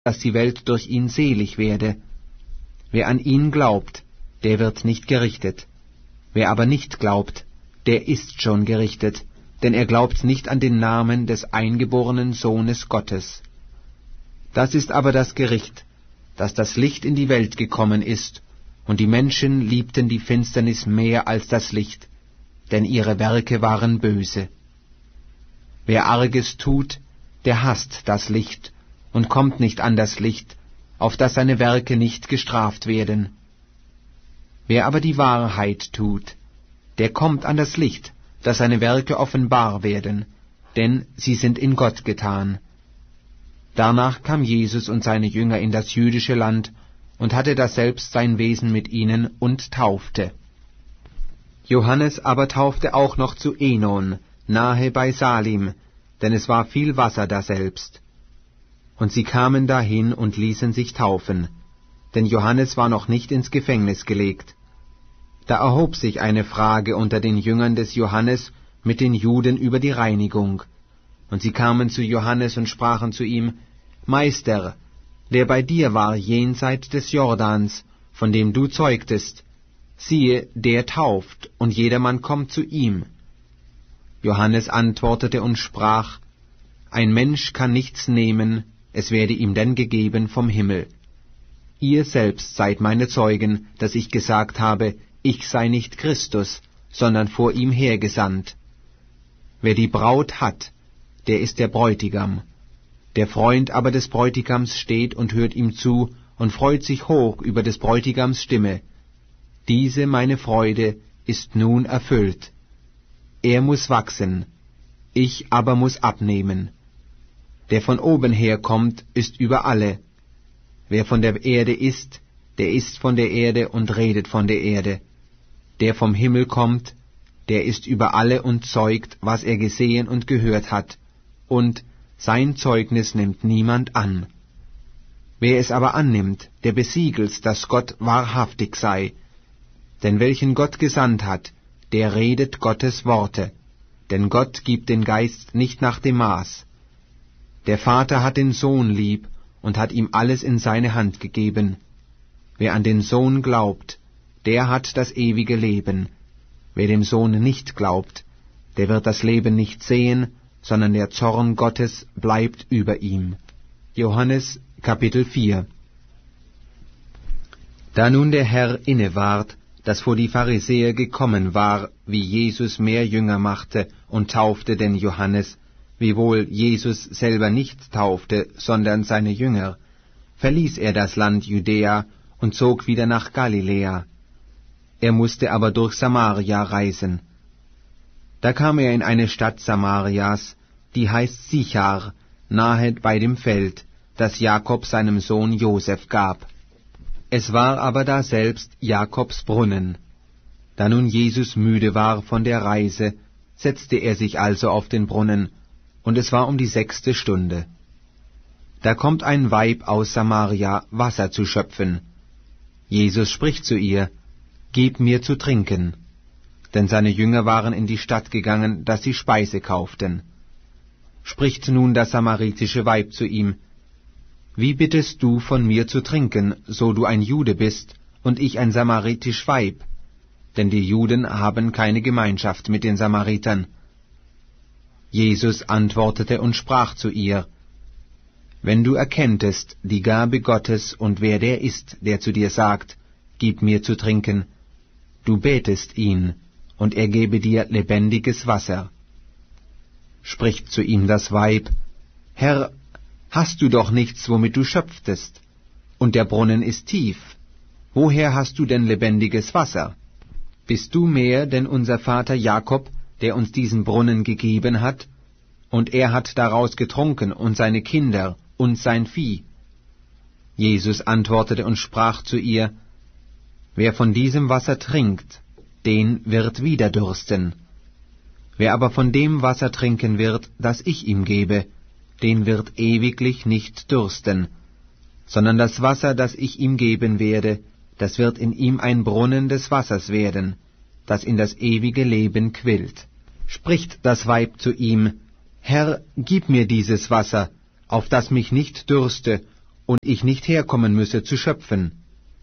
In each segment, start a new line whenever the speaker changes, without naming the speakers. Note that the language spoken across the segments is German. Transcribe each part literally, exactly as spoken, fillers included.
dass die Welt durch ihn selig werde. Wer an ihn glaubt, der wird nicht gerichtet. Wer aber nicht glaubt, der ist schon gerichtet, denn er glaubt nicht an den Namen des eingeborenen Sohnes Gottes. Das ist aber das Gericht, dass das Licht in die Welt gekommen ist, und die Menschen liebten die Finsternis mehr als das Licht, denn ihre Werke waren böse. Wer Arges tut, der hasst das Licht und kommt nicht an das Licht, auf dass seine Werke nicht gestraft werden. Wer aber die Wahrheit tut, der kommt an das Licht, dass seine Werke offenbar werden, denn sie sind in Gott getan. Danach kam Jesus und seine Jünger in das jüdische Land und hatte daselbst sein Wesen mit ihnen und taufte. Johannes aber taufte auch noch zu Enon, nahe bei Salim, denn es war viel Wasser daselbst. Und sie kamen dahin und ließen sich taufen, denn Johannes war noch nicht ins Gefängnis gelegt. Da erhob sich eine Frage unter den Jüngern des Johannes mit den Juden über die Reinigung. Und sie kamen zu Johannes und sprachen zu ihm: Meister, der bei dir war jenseit des Jordans, von dem du zeugtest, siehe, der tauft, und jedermann kommt zu ihm. Johannes antwortete und sprach: Ein Mensch kann nichts nehmen, es werde ihm denn gegeben vom Himmel. Ihr selbst seid meine Zeugen, dass ich gesagt habe, ich sei nicht Christus, sondern vor ihm hergesandt. Wer die Braut hat, der ist der Bräutigam. Der Freund aber des Bräutigams steht und hört ihm zu und freut sich hoch über des Bräutigams Stimme. Diese meine Freude ist nun erfüllt. Er muß wachsen, ich aber muß abnehmen. Der von oben herkommt, ist über alle. Wer von der Erde ist, der ist von der Erde und redet von der Erde. Der vom Himmel kommt, der ist über alle und zeugt, was er gesehen und gehört hat, und sein Zeugnis nimmt niemand an. Wer es aber annimmt, der besiegelt's, dass Gott wahrhaftig sei. Denn welchen Gott gesandt hat, der redet Gottes Worte, denn Gott gibt den Geist nicht nach dem Maß. Der Vater hat den Sohn lieb und hat ihm alles in seine Hand gegeben. Wer an den Sohn glaubt, der hat das ewige Leben. Wer dem Sohn nicht glaubt, der wird das Leben nicht sehen, sondern der Zorn Gottes bleibt über ihm. Johannes Kapitel vier. Da nun der Herr inneward, dass vor die Pharisäer gekommen war, wie Jesus mehr Jünger machte und taufte denn Johannes, wiewohl Jesus selber nicht taufte, sondern seine Jünger, verließ er das Land Judäa und zog wieder nach Galiläa. Er musste aber durch Samaria reisen. Da kam er in eine Stadt Samarias, die heißt Sichar, nahe bei dem Feld, das Jakob seinem Sohn Josef gab. Es war aber daselbst Jakobs Brunnen. Da nun Jesus müde war von der Reise, setzte er sich also auf den Brunnen, und es war um die sechste Stunde. Da kommt ein Weib aus Samaria, Wasser zu schöpfen. Jesus spricht zu ihr: Gib mir zu trinken. Denn seine Jünger waren in die Stadt gegangen, dass sie Speise kauften. Spricht nun das samaritische Weib zu ihm: Wie bittest du von mir zu trinken, so du ein Jude bist, und ich ein samaritisch Weib? Denn die Juden haben keine Gemeinschaft mit den Samaritern. Jesus antwortete und sprach zu ihr: Wenn du erkenntest die Gabe Gottes und wer der ist, der zu dir sagt, Gib mir zu trinken, du betest ihn, und er gebe dir lebendiges Wasser. Spricht zu ihm das Weib: Herr, hast du doch nichts, womit du schöpftest, und der Brunnen ist tief. Woher hast du denn lebendiges Wasser? Bist du mehr denn unser Vater Jakob, der uns diesen Brunnen gegeben hat, und er hat daraus getrunken, und seine Kinder und sein Vieh? Jesus antwortete und sprach zu ihr: Wer von diesem Wasser trinkt, den wird wieder dürsten. Wer aber von dem Wasser trinken wird, das ich ihm gebe, den wird ewiglich nicht dürsten, sondern das Wasser, das ich ihm geben werde, das wird in ihm ein Brunnen des Wassers werden, das in das ewige Leben quillt. Spricht das Weib zu ihm: Herr, gib mir dieses Wasser, auf das mich nicht dürste und ich nicht herkommen müsse zu schöpfen.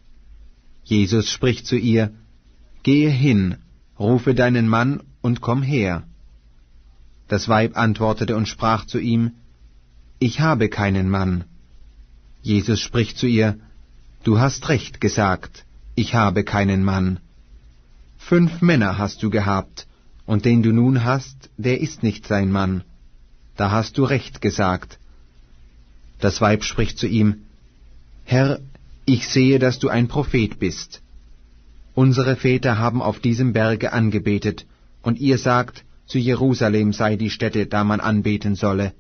Jesus spricht zu ihr, Gehe hin, rufe deinen Mann und komm her. Das Weib antwortete und sprach zu ihm, Ich habe keinen Mann. Jesus spricht zu ihr, Du hast recht gesagt, ich habe keinen Mann. Fünf Männer hast du gehabt, und den du nun hast, der ist nicht sein Mann. Da hast du recht gesagt. Das Weib spricht zu ihm, Herr, ich sehe, dass du ein Prophet bist. Unsere Väter haben auf diesem Berge angebetet, und ihr sagt, zu Jerusalem sei die Stätte, da man anbeten solle.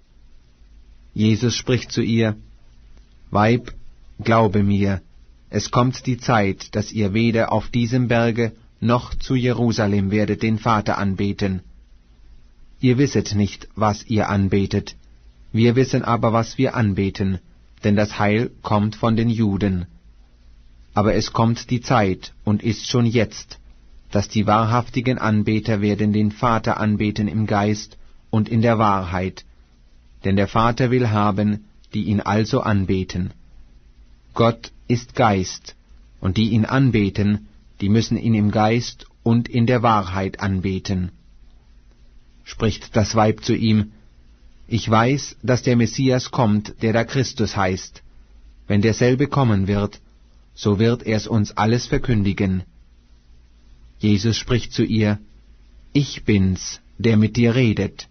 Jesus spricht zu ihr, Weib, glaube mir, es kommt die Zeit, dass ihr weder auf diesem Berge noch zu Jerusalem werdet den Vater anbeten. Ihr wisset nicht, was ihr anbetet, wir wissen aber, was wir anbeten, denn das Heil kommt von den Juden. Aber es kommt die Zeit, und ist schon jetzt, dass die wahrhaftigen Anbeter werden den Vater anbeten im Geist und in der Wahrheit, denn der Vater will haben, die ihn also anbeten. Gott ist Geist, und die ihn anbeten, die müssen ihn im Geist und in der Wahrheit anbeten. Spricht das Weib zu ihm, Ich weiß, dass der Messias kommt, der da Christus heißt. Wenn derselbe kommen wird, so wird er's uns alles verkündigen. Jesus spricht zu ihr, Ich bin's, der mit dir redet.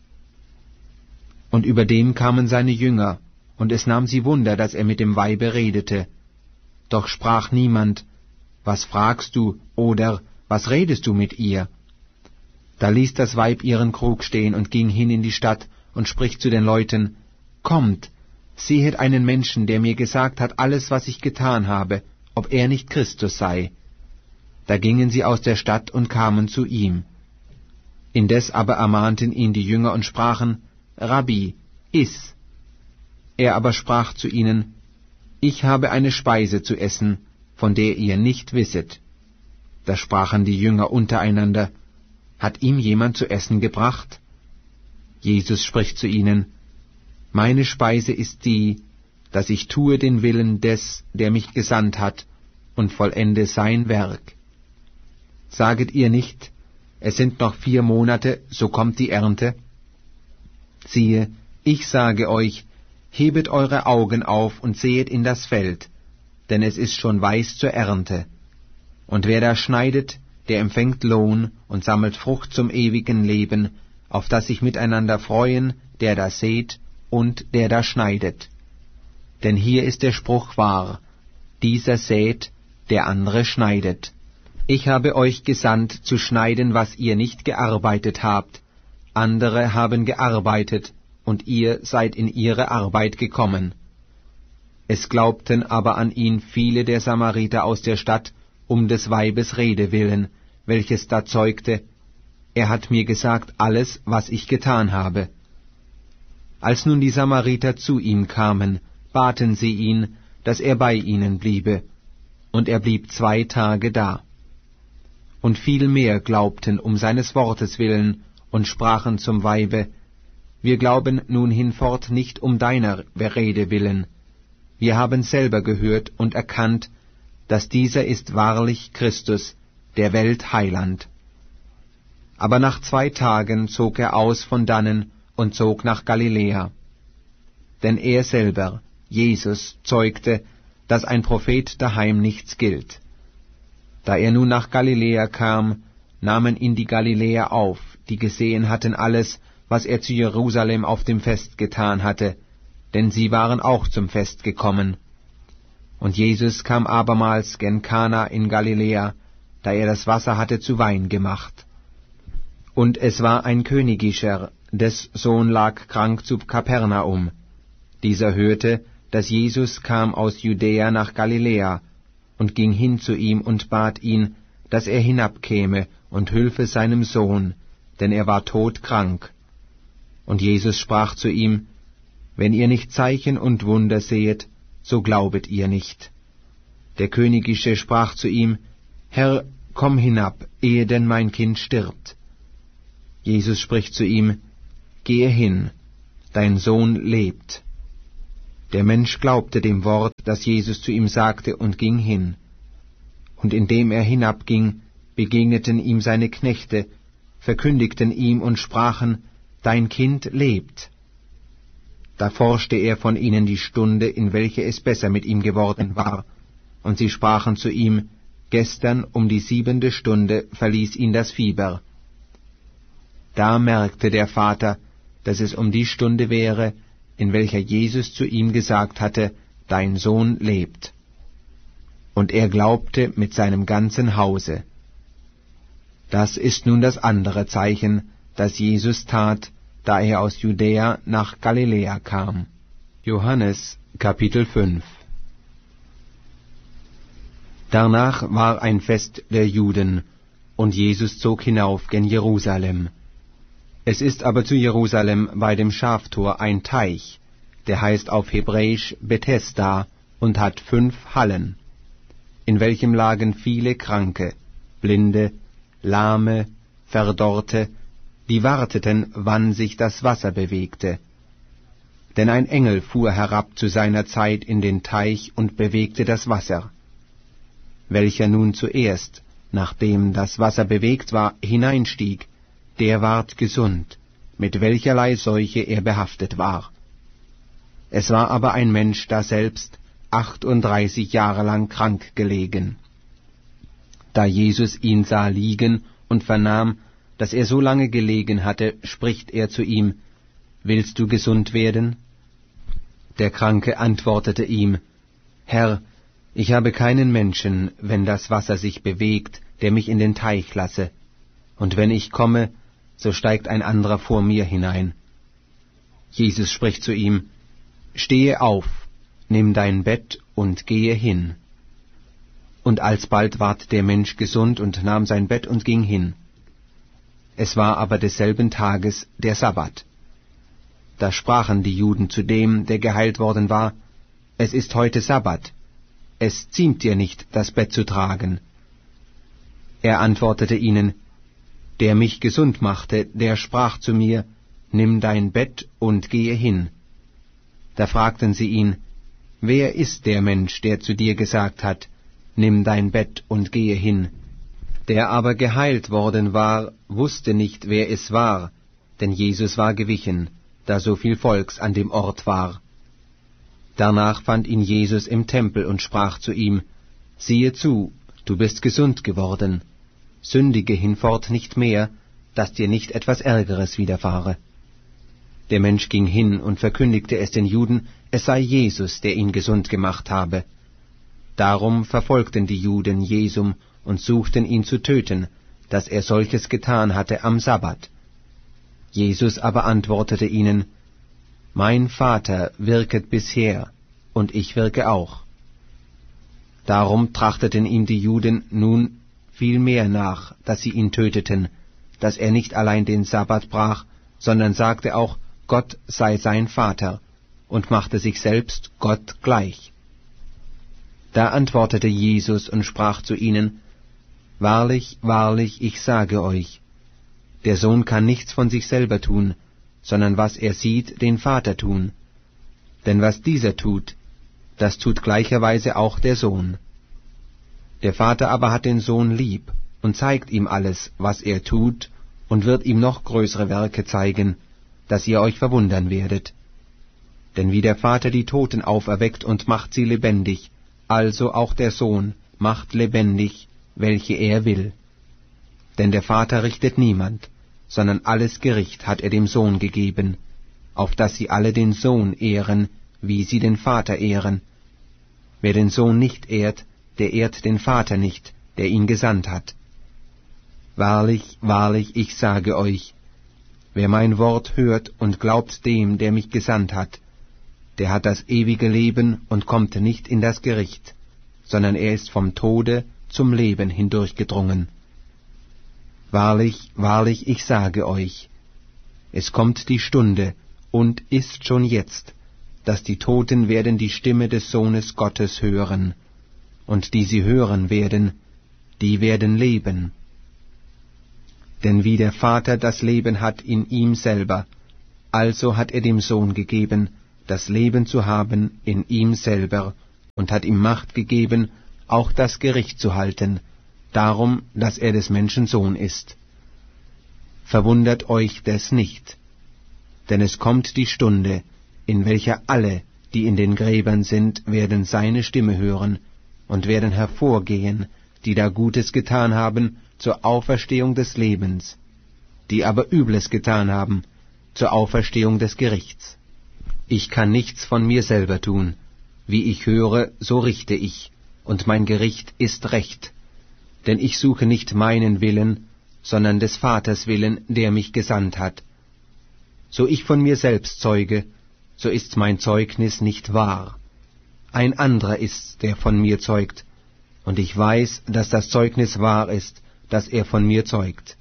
Und über dem kamen seine Jünger, und es nahm sie Wunder, dass er mit dem Weibe redete. Doch sprach niemand, Was fragst du, oder was redest du mit ihr? Da ließ das Weib ihren Krug stehen und ging hin in die Stadt und spricht zu den Leuten, Kommt, sehet einen Menschen, der mir gesagt hat, alles, was ich getan habe, ob er nicht Christus sei. Da gingen sie aus der Stadt und kamen zu ihm. Indes aber ermahnten ihn die Jünger und sprachen, Rabbi, iss. Er aber sprach zu ihnen, Ich habe eine Speise zu essen, von der ihr nicht wisset. Da sprachen die Jünger untereinander, Hat ihm jemand zu essen gebracht? Jesus spricht zu ihnen, Meine Speise ist die, dass ich tue den Willen des, der mich gesandt hat, und vollende sein Werk. Saget ihr nicht, es sind noch vier Monate, so kommt die Ernte? Siehe, ich sage euch, hebet eure Augen auf und sehet in das Feld, denn es ist schon weiß zur Ernte. Und wer da schneidet, der empfängt Lohn und sammelt Frucht zum ewigen Leben, auf das sich miteinander freuen, der da sät und der da schneidet. Denn hier ist der Spruch wahr, dieser sät, der andere schneidet. Ich habe euch gesandt, zu schneiden, was ihr nicht gearbeitet habt. Andere haben gearbeitet, und ihr seid in ihre Arbeit gekommen. Es glaubten aber an ihn viele der Samariter aus der Stadt, um des Weibes Rede willen, welches da zeugte, er hat mir gesagt alles, was ich getan habe. Als nun die Samariter zu ihm kamen, baten sie ihn, dass er bei ihnen bliebe, und er blieb zwei Tage da. Und viel mehr glaubten um seines Wortes willen und sprachen zum Weibe, Wir glauben nun hinfort nicht um deiner Rede willen. Wir haben selber gehört und erkannt, dass dieser ist wahrlich Christus, der Welt Heiland. Aber nach zwei Tagen zog er aus von dannen und zog nach Galiläa. Denn er selber, Jesus, zeugte, dass ein Prophet daheim nichts gilt. Da er nun nach Galiläa kam, nahmen ihn die Galiläer auf, die gesehen hatten alles, was er zu Jerusalem auf dem Fest getan hatte, denn sie waren auch zum Fest gekommen. Und Jesus kam abermals gen Kana in Galiläa, da er das Wasser hatte zu Wein gemacht. Und es war ein Königischer, des Sohn lag krank zu Kapernaum. Dieser hörte, dass Jesus kam aus Judäa nach Galiläa, und ging hin zu ihm und bat ihn, dass er hinabkäme und hülfe seinem Sohn, denn er war todkrank. Und Jesus sprach zu ihm, Wenn ihr nicht Zeichen und Wunder sehet, so glaubet ihr nicht. Der Königische sprach zu ihm, Herr, komm hinab, ehe denn mein Kind stirbt. Jesus spricht zu ihm, Gehe hin, dein Sohn lebt. Der Mensch glaubte dem Wort, das Jesus zu ihm sagte, und ging hin. Und indem er hinabging, begegneten ihm seine Knechte, verkündigten ihm und sprachen, »Dein Kind lebt.« Da forschte er von ihnen die Stunde, in welche es besser mit ihm geworden war, und sie sprachen zu ihm, »Gestern um die siebente Stunde verließ ihn das Fieber.« Da merkte der Vater, dass es um die Stunde wäre, in welcher Jesus zu ihm gesagt hatte, »Dein Sohn lebt.« Und er glaubte mit seinem ganzen Hause. Das ist nun das andere Zeichen, das Jesus tat, da er aus Judäa nach Galiläa kam. Johannes Kapitel fünf. Danach war ein Fest der Juden, und Jesus zog hinauf gen Jerusalem. Es ist aber zu Jerusalem bei dem Schaftor ein Teich, der heißt auf Hebräisch Bethesda und hat fünf Hallen, in welchem lagen viele Kranke, Blinde, Lahme, Verdorrte, die warteten, wann sich das Wasser bewegte. Denn ein Engel fuhr herab zu seiner Zeit in den Teich und bewegte das Wasser. Welcher nun zuerst, nachdem das Wasser bewegt war, hineinstieg, der ward gesund, mit welcherlei Seuche er behaftet war. Es war aber ein Mensch daselbst achtunddreißig Jahre lang krank gelegen. Da Jesus ihn sah liegen und vernahm, dass er so lange gelegen hatte, spricht er zu ihm, »Willst du gesund werden?« Der Kranke antwortete ihm, »Herr, ich habe keinen Menschen, wenn das Wasser sich bewegt, der mich in den Teich lasse, und wenn ich komme, so steigt ein anderer vor mir hinein.« Jesus spricht zu ihm, »Stehe auf, nimm dein Bett und gehe hin.« Und alsbald ward der Mensch gesund und nahm sein Bett und ging hin. Es war aber desselben Tages der Sabbat. Da sprachen die Juden zu dem, der geheilt worden war, »Es ist heute Sabbat, es ziemt dir nicht, das Bett zu tragen.« Er antwortete ihnen, »Der mich gesund machte, der sprach zu mir, nimm dein Bett und gehe hin.« Da fragten sie ihn, »Wer ist der Mensch, der zu dir gesagt hat, nimm dein Bett und gehe hin?« Der aber geheilt worden war, wusste nicht, wer es war, denn Jesus war gewichen, da so viel Volks an dem Ort war. Danach fand ihn Jesus im Tempel und sprach zu ihm, »Siehe zu, du bist gesund geworden, sündige hinfort nicht mehr, dass dir nicht etwas Ärgeres widerfahre.« Der Mensch ging hin und verkündigte es den Juden, es sei Jesus, der ihn gesund gemacht habe. Darum verfolgten die Juden Jesum und suchten ihn zu töten, dass er solches getan hatte am Sabbat. Jesus aber antwortete ihnen, »Mein Vater wirket bisher, und ich wirke auch.« Darum trachteten ihm die Juden nun viel mehr nach, dass sie ihn töteten, dass er nicht allein den Sabbat brach, sondern sagte auch, Gott sei sein Vater, und machte sich selbst Gott gleich. Da antwortete Jesus und sprach zu ihnen, »Wahrlich, wahrlich, ich sage euch, der Sohn kann nichts von sich selber tun, sondern was er sieht, den Vater tun. Denn was dieser tut, das tut gleicherweise auch der Sohn. Der Vater aber hat den Sohn lieb und zeigt ihm alles, was er tut, und wird ihm noch größere Werke zeigen, dass ihr euch verwundern werdet. Denn wie der Vater die Toten auferweckt und macht sie lebendig, also auch der Sohn macht lebendig, welche er will. Denn der Vater richtet niemand, sondern alles Gericht hat er dem Sohn gegeben, auf dass sie alle den Sohn ehren, wie sie den Vater ehren. Wer den Sohn nicht ehrt, der ehrt den Vater nicht, der ihn gesandt hat. Wahrlich, wahrlich, ich sage euch, wer mein Wort hört und glaubt dem, der mich gesandt hat, der hat das ewige Leben und kommt nicht in das Gericht, sondern er ist vom Tode zum Leben hindurchgedrungen. Wahrlich, wahrlich, ich sage euch, es kommt die Stunde, und ist schon jetzt, dass die Toten werden die Stimme des Sohnes Gottes hören, und die sie hören werden, die werden leben. Denn wie der Vater das Leben hat in ihm selber, also hat er dem Sohn gegeben, das Leben zu haben in ihm selber, und hat ihm Macht gegeben, auch das Gericht zu halten, darum, dass er des Menschen Sohn ist. Verwundert euch des nicht, denn es kommt die Stunde, in welcher alle, die in den Gräbern sind, werden seine Stimme hören und werden hervorgehen, die da Gutes getan haben, zur Auferstehung des Lebens, die aber Übles getan haben, zur Auferstehung des Gerichts. Ich kann nichts von mir selber tun. Wie ich höre, so richte ich, und mein Gericht ist recht. Denn ich suche nicht meinen Willen, sondern des Vaters Willen, der mich gesandt hat. So ich von mir selbst zeuge, so ist mein Zeugnis nicht wahr. Ein anderer ist's, der von mir zeugt, und ich weiß, dass das Zeugnis wahr ist, das er von mir zeugt.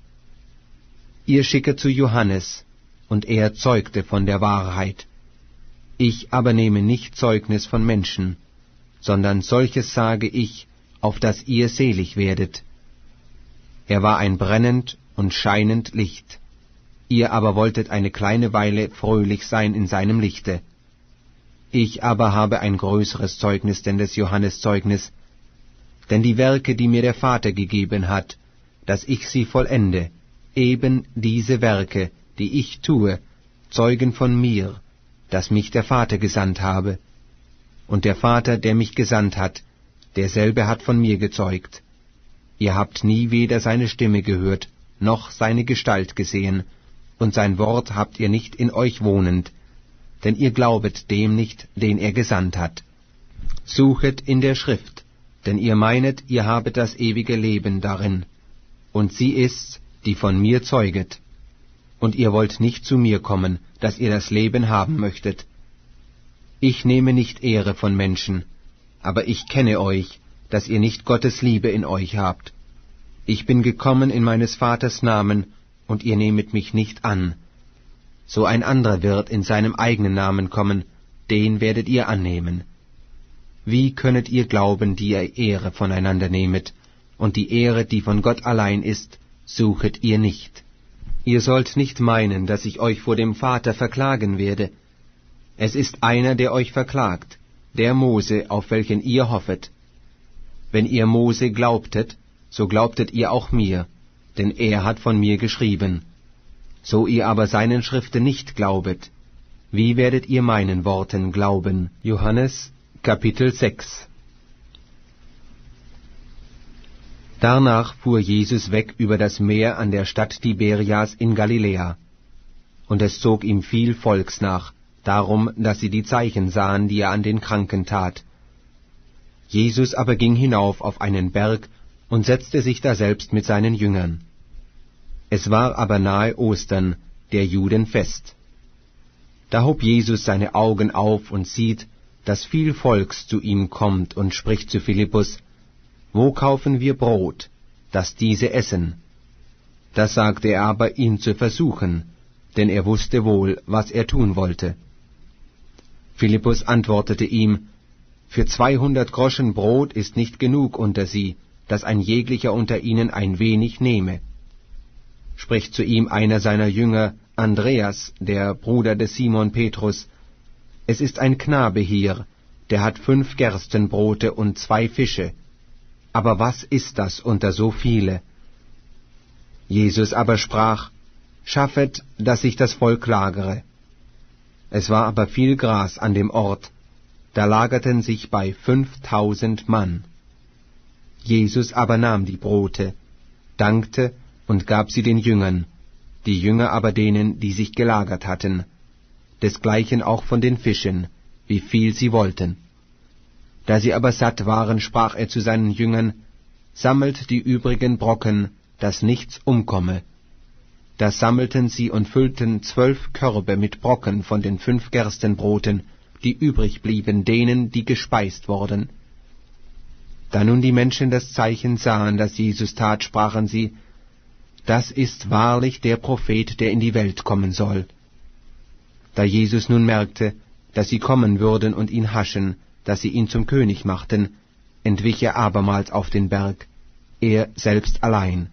Ihr schicket zu Johannes, und er zeugte von der Wahrheit. Ich aber nehme nicht Zeugnis von Menschen, sondern solches sage ich, auf dass ihr selig werdet. Er war ein brennend und scheinend Licht. Ihr aber wolltet eine kleine Weile fröhlich sein in seinem Lichte. Ich aber habe ein größeres Zeugnis denn des Johannes Zeugnis, denn die Werke, die mir der Vater gegeben hat, dass ich sie vollende, eben diese Werke, die ich tue, zeugen von mir, dass mich der Vater gesandt habe. Und der Vater, der mich gesandt hat, derselbe hat von mir gezeugt. Ihr habt nie weder seine Stimme gehört, noch seine Gestalt gesehen, und sein Wort habt ihr nicht in euch wohnend, denn ihr glaubet dem nicht, den er gesandt hat. Suchet in der Schrift, denn ihr meinet, ihr habet das ewige Leben darin, und sie ist's, die von mir zeuget. Und ihr wollt nicht zu mir kommen, dass ihr das Leben haben möchtet. Ich nehme nicht Ehre von Menschen, aber ich kenne euch, dass ihr nicht Gottes Liebe in euch habt. Ich bin gekommen in meines Vaters Namen, und ihr nehmet mich nicht an. So ein anderer wird in seinem eigenen Namen kommen, den werdet ihr annehmen. Wie könnet ihr glauben, die ihr Ehre voneinander nehmet, und die Ehre, die von Gott allein ist, suchet ihr nicht? Ihr sollt nicht meinen, dass ich euch vor dem Vater verklagen werde. Es ist einer, der euch verklagt, der Mose, auf welchen ihr hoffet. Wenn ihr Mose glaubtet, so glaubtet ihr auch mir, denn er hat von mir geschrieben. So ihr aber seinen Schriften nicht glaubet, wie werdet ihr meinen Worten glauben? Johannes, Kapitel sechs. Danach fuhr Jesus weg über das Meer an der Stadt Tiberias in Galiläa. Und es zog ihm viel Volks nach, darum, dass sie die Zeichen sahen, die er an den Kranken tat. Jesus aber ging hinauf auf einen Berg und setzte sich daselbst mit seinen Jüngern. Es war aber nahe Ostern, der Juden Fest. Da hob Jesus seine Augen auf und sieht, dass viel Volks zu ihm kommt, und spricht zu Philippus: Wo kaufen wir Brot, dass diese essen? Das sagte er aber, ihn zu versuchen, denn er wusste wohl, was er tun wollte. Philippus antwortete ihm: Für zweihundert Groschen Brot ist nicht genug unter sie, dass ein jeglicher unter ihnen ein wenig nehme. Spricht zu ihm einer seiner Jünger, Andreas, der Bruder des Simon Petrus: Es ist ein Knabe hier, der hat fünf Gerstenbrote und zwei Fische. Aber was ist das unter so viele? Jesus aber sprach: Schaffet, dass sich das Volk lagere. Es war aber viel Gras an dem Ort, da lagerten sich bei fünftausend Mann. Jesus aber nahm die Brote, dankte und gab sie den Jüngern, die Jünger aber denen, die sich gelagert hatten, desgleichen auch von den Fischen, wie viel sie wollten. Da sie aber satt waren, sprach er zu seinen Jüngern: Sammelt die übrigen Brocken, dass nichts umkomme. Da sammelten sie und füllten zwölf Körbe mit Brocken von den fünf Gerstenbroten, die übrig blieben denen, die gespeist wurden. Da nun die Menschen das Zeichen sahen, das Jesus tat, sprachen sie: Das ist wahrlich der Prophet, der in die Welt kommen soll. Da Jesus nun merkte, dass sie kommen würden und ihn haschen, dass sie ihn zum König machten, entwich er abermals auf den Berg, er selbst allein.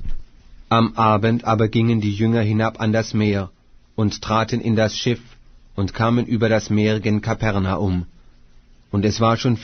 Am Abend aber gingen die Jünger hinab an das Meer und traten in das Schiff und kamen über das Meer gen Kapernaum. Und es war schon